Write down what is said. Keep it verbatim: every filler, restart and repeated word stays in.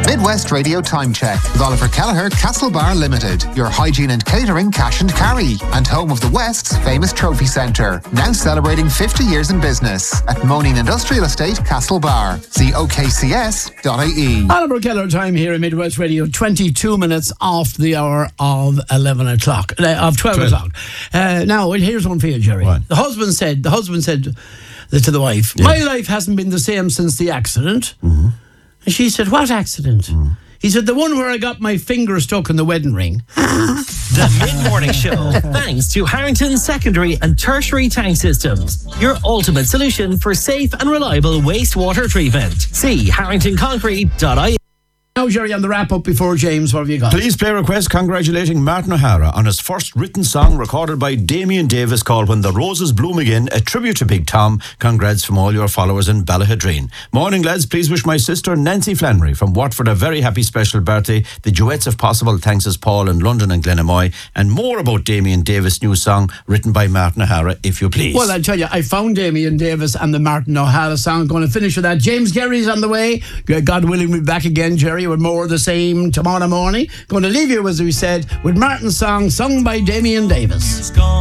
Midwest Radio Time Check with Oliver Kelleher, Castlebar Limited, your hygiene and catering cash and carry, and home of the West's famous trophy centre, now celebrating fifty years in business at Moaning Industrial Estate, Castlebar. See O K C S dot I E. Oliver Kelleher time here in Midwest Radio, twenty-two minutes after the hour of eleven o'clock, uh, of twelve, twelve o'clock. Uh, now, here's one for you, Jerry. What? The husband said, the husband said to the wife, yeah. "My life hasn't been the same since the accident." Mm-hmm. And she said, "What accident?" Mm. He said, "The one where I got my finger stuck in the wedding ring." The Mid-Morning Show, thanks to Harrington Secondary and Tertiary Tank Systems, your ultimate solution for safe and reliable wastewater treatment. See harrington concrete dot I E. Now, Jerry, on the wrap-up before James, what have you got? Please play request congratulating Martin O'Hara on his first written song recorded by Damien Davis called When the Roses Bloom Again, a tribute to Big Tom. Congrats from all your followers in Ballahadreen. Morning, lads. Please wish my sister Nancy Flannery from Watford a very happy special birthday. The duets, if possible, thanks as Paul in London and Glenamoy. And more about Damien Davis' new song written by Martin O'Hara, if you please. Well, I'll tell you, I found Damien Davis and the Martin O'Hara song. Going to finish with that. James Gary's on the way. God willing, we'll be back again, Jerry, with more of the same tomorrow morning. Going to leave you, as we said, with Martin's song sung by Damien Davis.